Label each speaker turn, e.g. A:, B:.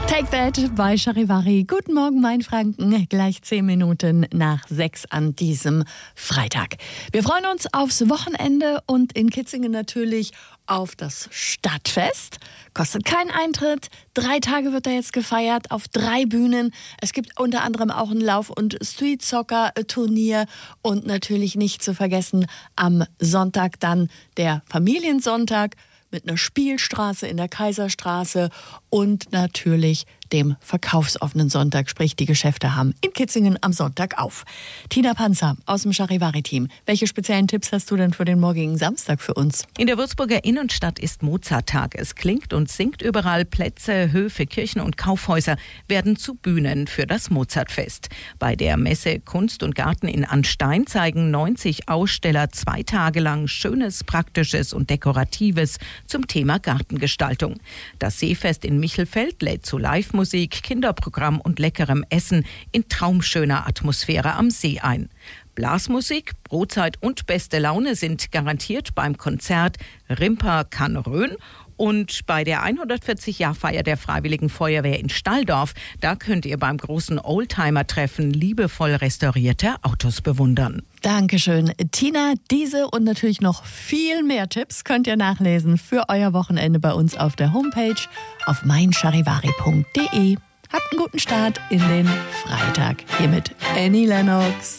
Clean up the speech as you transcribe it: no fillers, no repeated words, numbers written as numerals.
A: Take That bei Charivari. Guten Morgen, Mainfranken. Gleich 10 Minuten nach 6 an diesem Freitag. Wir freuen uns aufs Wochenende und in Kitzingen natürlich auf das Stadtfest. Kostet keinen Eintritt. 3 Tage wird da jetzt gefeiert auf 3 Bühnen. Es gibt unter anderem auch ein Lauf- und Street-Soccer-Turnier. Und natürlich nicht zu vergessen, am Sonntag dann der Familiensonntag mit einer Spielstraße in der Kaiserstraße und natürlich dem verkaufsoffenen Sonntag, sprich die Geschäfte haben in Kitzingen am Sonntag auf. Tina Panzer aus dem Charivari-Team. Welche speziellen Tipps hast du denn für den morgigen Samstag für uns?
B: In der Würzburger Innenstadt ist Mozarttag. Es klingt und singt überall. Plätze, Höfe, Kirchen und Kaufhäuser werden zu Bühnen für das Mozartfest. Bei der Messe Kunst und Garten in Anstein zeigen 90 Aussteller 2 Tage lang Schönes, Praktisches und Dekoratives zum Thema Gartengestaltung. Das Seefest in Michelfeld lädt zu Live-Musik, Kinderprogramm und leckerem Essen in traumschöner Atmosphäre am See ein. Blasmusik, Brotzeit und beste Laune sind garantiert beim Konzert Rimper kann Rhön. Und bei der 140-Jahr-Feier der Freiwilligen Feuerwehr in Stalldorf, da könnt ihr beim großen Oldtimer-Treffen liebevoll restaurierte Autos bewundern.
A: Dankeschön, Tina. Diese und natürlich noch viel mehr Tipps könnt ihr nachlesen für euer Wochenende bei uns auf der Homepage auf meincharivari.de. Habt einen guten Start in den Freitag. Hier mit Annie Lennox.